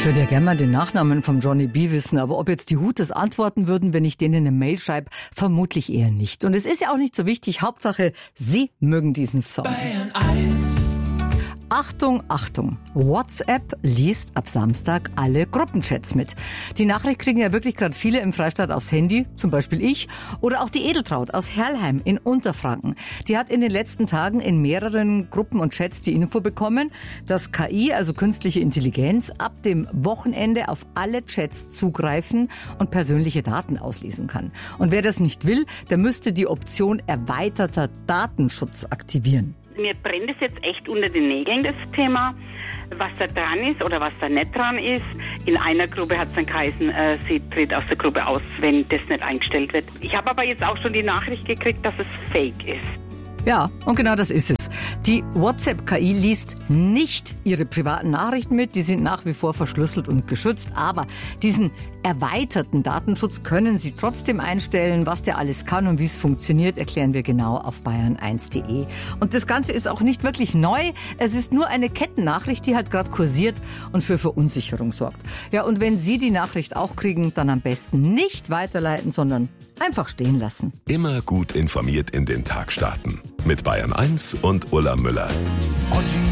Ich würde ja gerne mal den Nachnamen vom Johnny B. wissen, aber ob jetzt die Hootes antworten würden, wenn ich denen eine Mail schreibe, vermutlich eher nicht. Und es ist ja auch nicht so wichtig, Hauptsache, Sie mögen diesen Song. Bayern 1. Achtung, Achtung! WhatsApp liest ab Samstag alle Gruppenchats mit. Die Nachricht kriegen ja wirklich gerade viele im Freistaat aufs Handy, zum Beispiel ich, oder auch die Edeltraut aus Herrlheim in Unterfranken. Die hat in den letzten Tagen in mehreren Gruppen und Chats die Info bekommen, dass KI, also künstliche Intelligenz, ab dem Wochenende auf alle Chats zugreifen und persönliche Daten auslesen kann. Und wer das nicht will, der müsste die Option erweiterter Datenschutz aktivieren. Mir brennt es jetzt echt unter den Nägeln, das Thema, was da dran ist oder was da nicht dran ist. In einer Gruppe hat es dann geheißen, sie tritt aus der Gruppe aus, wenn das nicht eingestellt wird. Ich habe aber jetzt auch schon die Nachricht gekriegt, dass es fake ist. Ja, und genau das ist es. Die WhatsApp-KI liest nicht Ihre privaten Nachrichten mit, die sind nach wie vor verschlüsselt und geschützt, aber diesen erweiterten Datenschutz können Sie trotzdem einstellen. Was der alles kann und wie es funktioniert, erklären wir genau auf bayern1.de. Und das Ganze ist auch nicht wirklich neu, es ist nur eine Kettennachricht, die halt gerade kursiert und für Verunsicherung sorgt. Ja, und wenn Sie die Nachricht auch kriegen, dann am besten nicht weiterleiten, sondern einfach stehen lassen. Immer gut informiert in den Tag starten. Mit Bayern 1 und Ulla Müller.